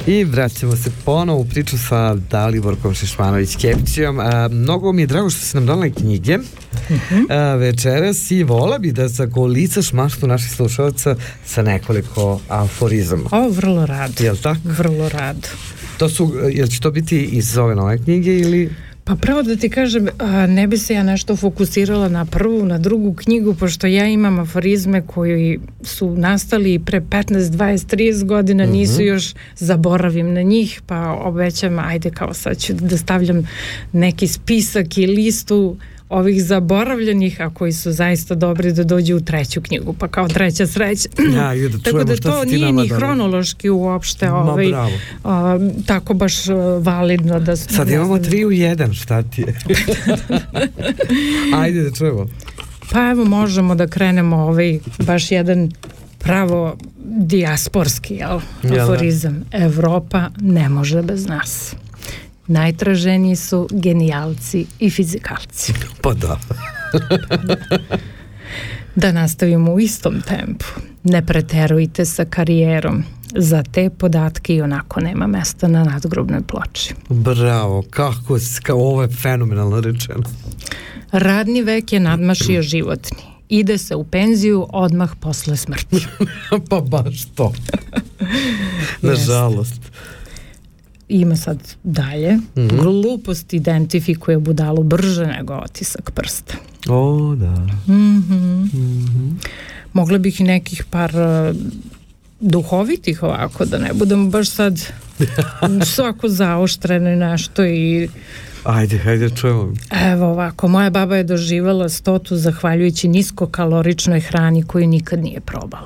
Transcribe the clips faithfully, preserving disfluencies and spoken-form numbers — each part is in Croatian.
I vraćamo se ponovo u priču sa Daliborkom Šišmanović-Kepćijom. A, mnogo mi je drago što si nam donala knjige uh-huh. a, večeras i vola bi da zakolicaš maštu naših slušalaca sa nekoliko aforizama. O, vrlo rado. Jel tako? Vrlo rado. To su, jel će to biti iz ove nove knjige ili... Pa pravo da ti kažem, ne bi se ja nešto fokusirala na prvu, na drugu knjigu, pošto ja imam aforizme koji su nastali pre petnaest, dvadeset, trideset godina, mm-hmm. nisu još, zaboravim na njih, pa obećam, ajde kao sad ću da stavljam neki spisak i listu ovih zaboravljenih, a koji su zaista dobri da dođu u treću knjigu, pa kao treća sreća. Ja, da tako da to nije ni hronološki uopšte ovaj, a, tako baš validno da... Sad imamo tri u jedan, šta ti je? Ajde da čujemo. Pa evo možemo da krenemo ovaj baš jedan pravo dijasporski, jel? Aforizam. Evropa ne može bez nas. Najtraženiji su genijalci i fizikalci. Pa da. Da nastavimo u istom tempu. Ne preterujte sa karijerom. Za te podatke i onako nema mesta na nadgrobnoj ploči. Bravo, kako, kao ovo je fenomenalno rečeno. Radni vek je nadmašio životni. Ide se u penziju odmah posle smrti. Pa baš to. Nažalost. Ima sad dalje. Mm-hmm. Glupost identifikuje budalu brže nego otisak prsta. O, da. Mm-hmm. Mm-hmm. Mogla bih i nekih par uh, duhovitih ovako, da ne budemo baš sad svako zaoštreno i nešto i... Ajde, ajde, čujemo. Evo ovako, moja baba je doživala stotu zahvaljujući niskokaloričnoj hrani koju nikad nije probala.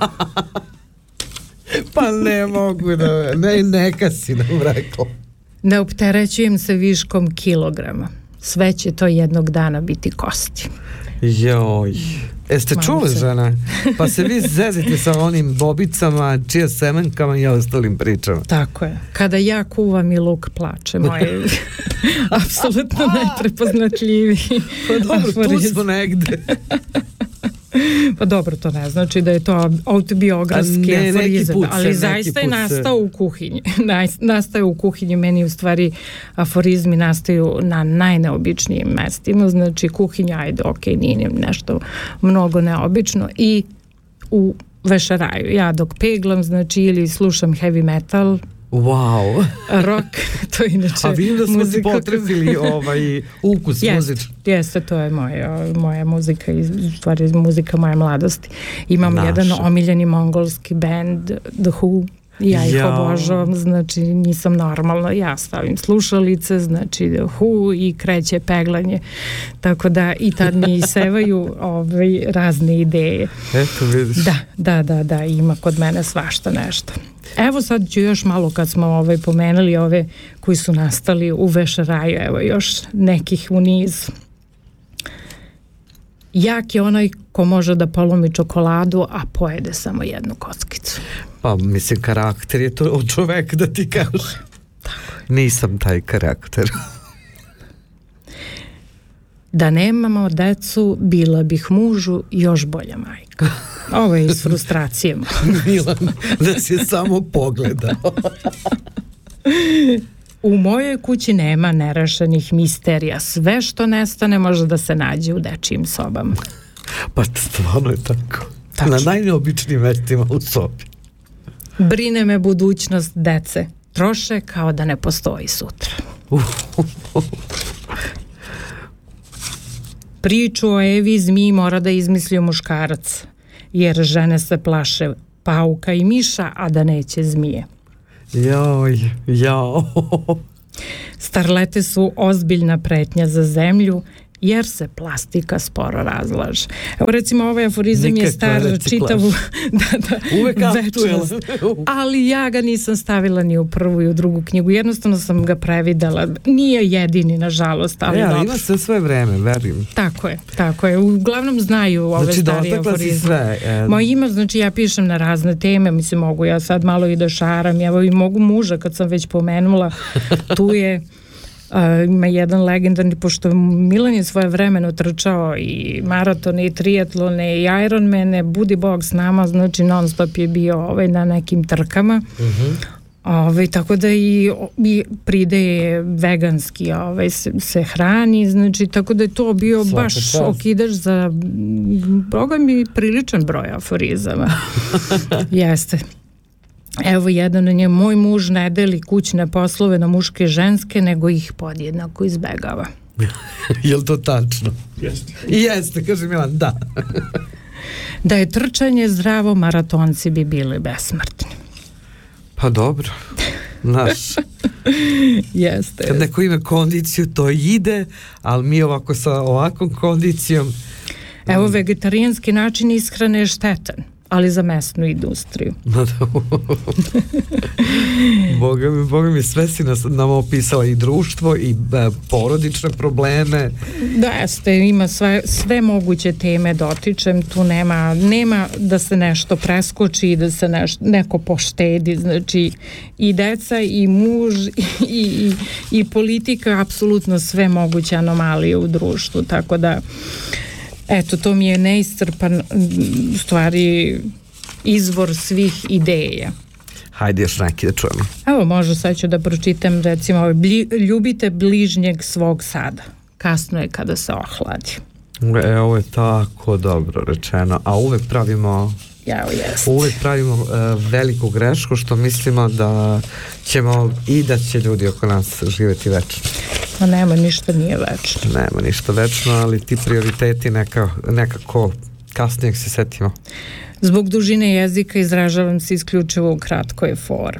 Pa ne mogu da... Ne, neka si nam rekla. Ne opterećujem se viškom kilograma. Sve će to jednog dana biti kosti. Joj. Jeste čuli, žena? Pa se vi zezite sa onim bobicama, čija semenkama i ostalim pričama. Tako je. Kada ja kuvam i luk plače, moje apsolutno najprepoznatljiviji. Pa dobro, tu smo negde. Pa dobro, to ne znači da je to autobiografski aforizam, ali zaista je nastao u kuhinji. Nastao u kuhinji, meni u stvari aforizmi nastaju na najneobičnijim mestima, znači kuhinja, ajde, ok, nije nešto mnogo neobično, i u vešeraju. Ja dok peglam, znači, ili slušam heavy metal, wow. rock, to je inače a vidim da smo si potrefili ovaj ukus jest, muzički. Jeste, to je moja, moja muzika, u stvari muzika moje mladosti. Imam Naša. jedan omiljeni mongolski band, The Who, ja ih ja. obožavam, znači nisam normalna, ja stavim slušalice, znači The Who i kreće peglanje, tako da i tad mi isevaju ovaj, razne ideje. Eto vidiš. Da, da, da, da, ima kod mene svašta nešto. Evo sad ću još malo, kad smo ovaj, pomenuli ove koji su nastali u vešeraju, evo još nekih u nizu. Jak je onaj ko može da polomi čokoladu, a pojede samo jednu kockicu. Pa mislim, karakter je to od čoveka, da ti kažeš. Tako je. Tako je. Nisam taj karakter. Da nemamo decu, bila bih mužu još bolja majka. Ovo je iz frustracije. Milan, da si samo pogledao. U mojoj kući nema nerešenih misterija. Sve što nestane može da se nađe u dečijim sobama. Pa stvarno je tako. Tačno. Na najneobičnijim mestima u sobi. Brine me budućnost dece. Troše kao da ne postoji sutra. Priču o Evi i zmiji mora da izmisli muškarac, jer žene se plaše pauka i miša, a da neće zmije. Joj, jao. Starlete su ozbiljna pretnja za zemlju, jer se plastika sporo razlaže. Evo recimo ovaj aforizam je star čitavu da, da, uvek večnost, ali ja ga nisam stavila ni u prvu i u drugu knjigu, jednostavno sam ga previdela, nije jedini nažalost, ali ja, dobro. Ima sve svoje vreme, verujem. Tako je, tako je, uglavnom znaju ove znači, starije aforizme. Sve, e... Moj ima, znači ja pišem na razne teme, mislim mogu ja sad malo i da šaram, evo i mogu muža kad sam već pomenula, tu je Uh, ima jedan legendarni, pošto Milan je svoje vremeno trčao i maratone i triatlone i Ironmane, budi Bog s nama, znači non stop je bio ovaj na nekim trkama. Uh-huh. Ove, tako da i, i prideje veganski ove, se, se hrani, znači tako da je to bio Svaka baš čast. Okidaš za boga mi priličan broj aforizama. Jeste. Evo jedan on je: moj muž ne deli kućne poslove na muške i ženske, nego ih podjednako izbegava. Je li to tačno? Jeste. Jeste, kaže Milan, da. Da je trčanje zdravo, maratonci bi bili besmrtni. Pa dobro, znaš. Jeste. Kad neko ima kondiciju, to ide, ali mi ovako sa ovakvom kondicijom... Evo, vegetarijanski način ishrane je štetan, ali za mesnu industriju. Boga mi, Boga mi, sve si nas, nam opisala i društvo i e, porodične probleme. Da, jeste, ima sve, sve moguće teme dotičem, tu nema, nema da se nešto preskoči i da se neš, neko poštedi, znači i deca i muž i, i, i politika, apsolutno sve moguće anomalije u društvu, tako da eto, to mi je neiscrpan u stvari izvor svih ideja. Hajde još neki da čujemo. Evo, može, sad ću da pročitam recimo: bli, ljubite bližnjeg svog sada, kasno je kada se ohladi. E, ovo je tako dobro rečeno, a uvek pravimo Ja, jest. uvek pravimo uh, veliku grešku što mislimo da ćemo i da će ljudi oko nas živjeti večno. Pa nema, ništa nije večno. Nema ništa večno, ali ti prioriteti neka, nekako kasnije se setimo. Zbog dužine jezika izražavam se isključivo u kratkoj formi.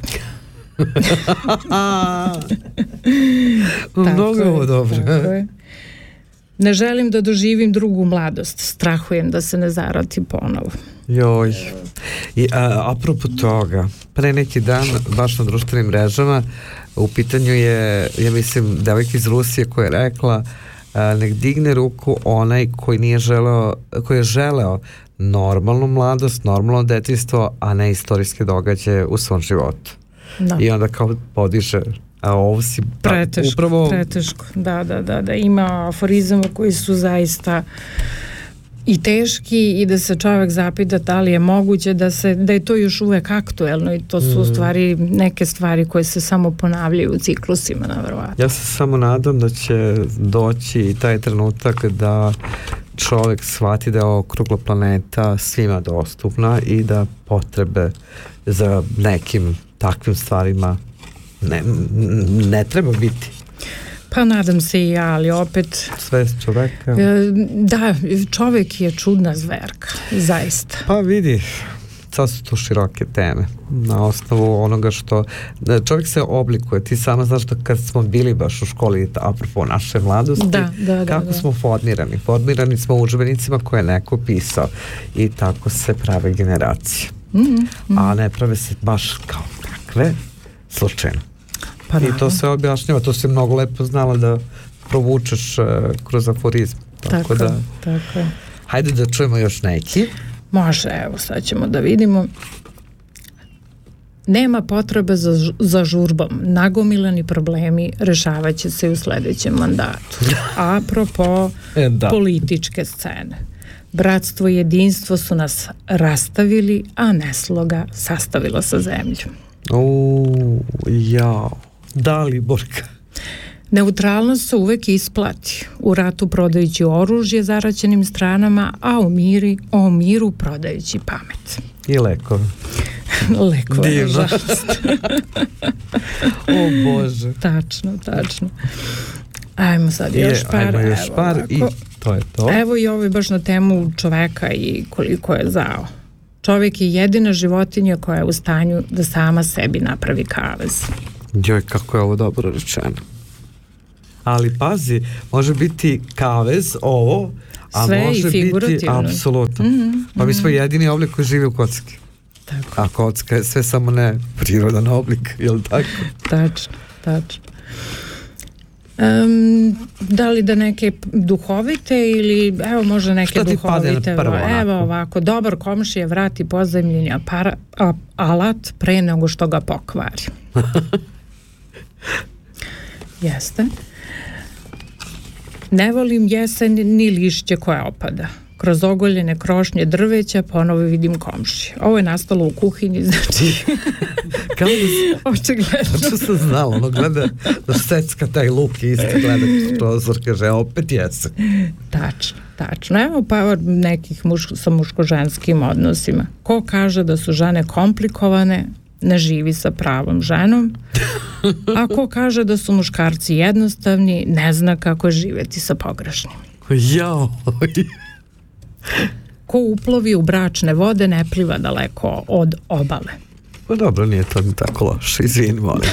Mnogo je ovo dobro. Ne želim da doživim drugu mladost. Strahujem da se ne zarati ponovo. Joj. I a, apropo toga, pre neki dan baš na društvenim mrežama u pitanju je, ja mislim, devojka iz Rusije koja je rekla a, nek digne ruku onaj koji nije želeo, koji je želeo normalnu mladost, normalno detinjstvo, a ne istorijske događaje u svom životu. Da. I onda kao podiže, a ovo si preteško, upravo... preteško, da, da, da, da, ima aforizama koji su zaista i teški i da se čovjek zapita da li je moguće da se, da je to još uvek aktuelno i to su u stvari neke stvari koje se samo ponavljaju u ciklusima, naverovatno. Ja se samo nadam da će doći i taj trenutak da čovjek shvati da je okrugla planeta svima dostupna i da potrebe za nekim takvim stvarima ne, ne treba biti. Pa nadam se i ja, ali opet... Svest čoveka. Da, čovjek je čudna zverka, zaista. Pa vidi, sad su to široke teme. Na osnovu onoga što... Čovjek se oblikuje, ti sama znaš da kad smo bili baš u školi, apropo naše mladosti, da, da, da, kako da. smo formirani. Formirani smo u udžbenicima koje je neko pisao i tako se prave generacije. Mm, mm. A ne prave se baš kao takve slučajno. Pa i to se objašnjava, to se mnogo lepo znala da provučeš uh, kroz aforizm. Tako, tako da, tako je. Hajde da čujemo još neki. Može, evo, sad ćemo da vidimo. Nema potrebe za, za žurbom. Nagomilani problemi rešavat će se u sljedećem mandatu. Apropo e, da. političke scene. Bratstvo i jedinstvo su nas rastavili, a nesloga sastavila sa zemljom. O, jao. Da li, Borka? Neutralnost se uvek isplati. U ratu prodajući oružje zaraćenim stranama, a u, miri, o miru prodajući pamet. I lekove. Lekove, nažalost. O Bože. Tačno, tačno. Ajmo sad još je, par. Ajmo još evo, par ovako. I to je to. Evo i ovo je baš na temu čoveka i koliko je zao. Čovjek je jedina životinja koja je u stanju da sama sebi napravi kavez. Joj, kako je ovo dobro rečeno. Ali pazi, može biti kavez ovo, a sve može biti apsolutno. Mm-hmm, pa mi smo mm-hmm. jedini oblik koji živi u kocki. Tako. A kocka je sve samo ne prirodan oblik, je li tako? Tačno, tačno. Um, da li da neke duhovite ili evo možda neke Šta ti duhovite pade na prvo, evo ovako, dobar komšija vrati pozajmljeni apara, a, alat pre nego što ga pokvari. Jeste. Ne volim jesen ni lišće koje opada. kroz ogoljene krošnje drveća ponovo vidim komšije. Ovo je nastalo u kuhinji, znači Kao da si, očigledno. što sam znala, ono gleda da secka taj luk i isto gleda kroz prozor, kaže, opet jese. Tačno, tačno. Evo pa nekih muško, sa muško-ženskim odnosima. Ko kaže da su žene komplikovane, ne živi sa pravom ženom, a ko kaže da su muškarci jednostavni, ne zna kako je živjeti sa pogrešnim. Jao. Ko uplovi u bračne vode, ne pliva daleko od obale. Pa dobro, nije to ni tako loše, izvini, molim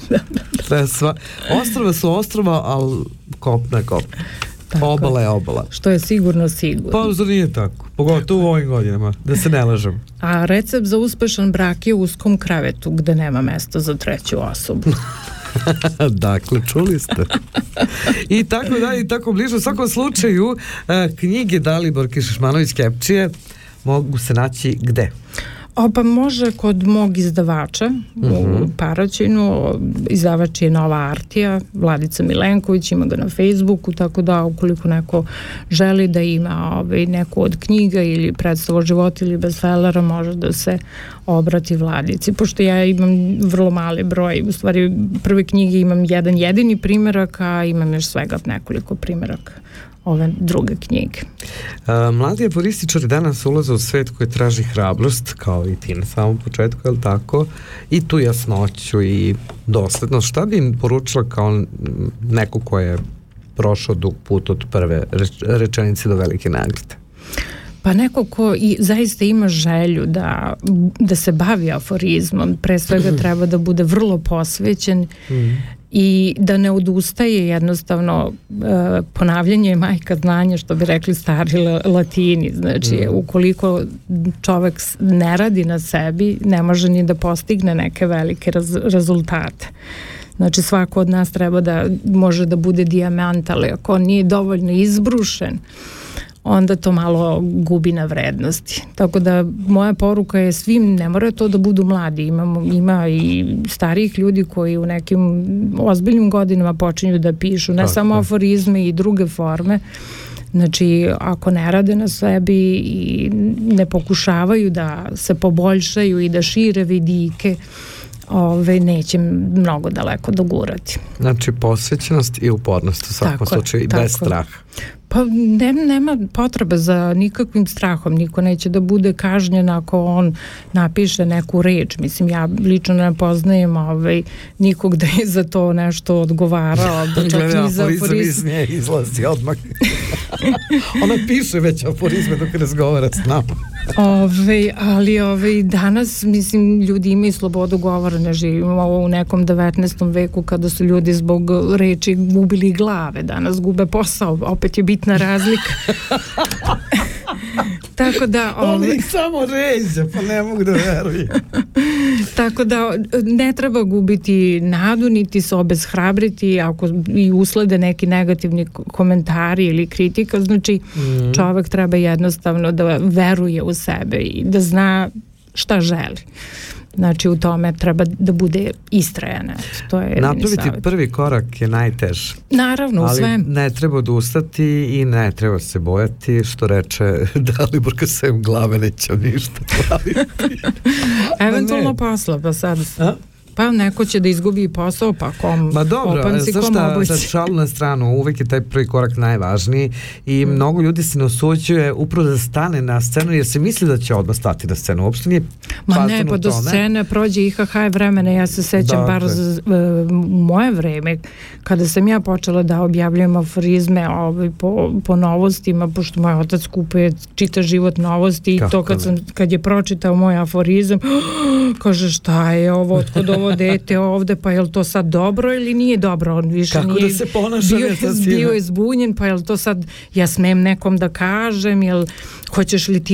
te. Sva, ostrava su ostrava, ali kopna je kopna. Tako obala je obala. Što je sigurno sigurno. Pa zar nije tako, pogotovo u ovim godinama, da se ne lažem. A recept za uspešan brak je u uskom krevetu, gde nema mesta za treću osobu. Dakle, čuli ste. I tako dalje, i tako bliže. U svakom slučaju, knjige Daliborke Šešmanović-Kepčije mogu se naći gde? O, pa može kod mog izdavača uh-huh. u Paraćinu. Izdavač je Nova Artija, Vladica Milenković, ima ga na Facebooku, tako da ukoliko neko želi da ima ovaj, neku od knjiga ili predstavu života ili bestsellera, može da se obrati Vladici. Pošto ja imam vrlo mali broj, u stvari prve knjige imam jedan jedini primjerak, a imam još svega nekoliko primjeraka ove druge knjige. A, mladi aforističari danas ulaze u svet koji traži hrabrost, kao i ti na samom početku, je li tako? I tu jasnoću i doslednost. Šta bi im poručila kao neko ko je prošao dug put od prve rečenice do velike nagrade? Pa neko ko i zaista ima želju da, da se bavi aforizmom, pre svega treba da bude vrlo posvećen mm. i da ne odustaje jednostavno. e, ponavljanje je majka znanja, što bi rekli stari Latini. Znači, mm. ukoliko čovek ne radi na sebi, ne može ni da postigne neke velike raz, rezultate. Znači, svako od nas treba da može da bude dijamant, ali ako nije dovoljno izbrušen, onda to malo gubi na vrednosti. Tako da moja poruka je svim, ne mora to da budu mladi, imamo, ima i starijih ljudi koji u nekim ozbiljnim godinama počinju da pišu, ne Tako. samo aforizme i druge forme. Znači, ako ne rade na sebi i ne pokušavaju da se poboljšaju i da šire vidike, Ove, neće mnogo daleko dogurati. Znači, posvećenost i upornost u svakom slučaju i bez straha. Pa ne, nema potrebe za nikakvim strahom. Niko neće da bude kažnjen ako on napiše neku reč. Mislim, ja lično ne poznajem ovaj, nikog da je za to nešto odgovarao. Da čak ne, ni za aforizam iz nje izlazi odmah. Ona piše već aforizme dok razgovara s nama. Ove, ali ove, danas, mislim, ljudi imaju slobodu govora, ne živimo u nekom devetnaestom veku kada su ljudi zbog reči gubili glave, danas gube posao, opet je bitna razlika. Tako da... Ove, on ih samo ređe, pa ne mogu da verujem. Tako da ne treba gubiti nadu, niti se obeshrabriti ako i uslede neki negativni komentari ili kritika, znači mm. čovek treba jednostavno da veruje u sebe i da zna šta želi. Znači u tome treba da bude istrajan. To je napraviti savjet. Prvi korak je najteži. Naravno, u sve. Ali ne treba odustati i ne treba se bojati, što reče Daliborka, se u glave neće ništa praviti. Eventualno posla, pa sad... A? Pa neko će da izgubi posao, pa kom Ma dobro, opanci, kom šta, za šalu na stranu, uvek je taj prvi korak najvažniji i mm. mnogo ljudi se ne osuđuje upravo da stane na scenu jer se misli da će odmah stati na scenu. Uopšte nije Ma ne, pa do scene prođe I H H vremena, ja se sećam dakle. bar za uh, moje vreme, kada sam ja počela da objavljujem aforizme ovaj, po, po novostima, pošto moj otac kupuje čita život novosti i Kako to kad, sam, kad je pročitao moj aforizam, kaže šta je ovo, otkud ovo dete ovde, pa je li to sad dobro ili nije dobro? On više Kako nije da se ponaša, bio, bio je zbunjen, pa je li to sad ja smem nekom da kažem, jel hoćeš li ti